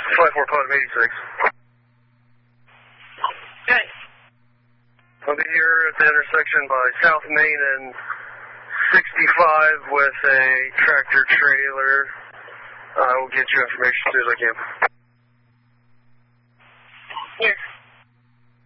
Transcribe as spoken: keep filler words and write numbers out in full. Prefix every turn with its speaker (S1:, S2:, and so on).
S1: five four Podium eighty-six.
S2: Okay.
S1: I'll be here at the intersection by South Main and sixty-five with a tractor trailer. I will get you information as soon as I can.
S2: Here.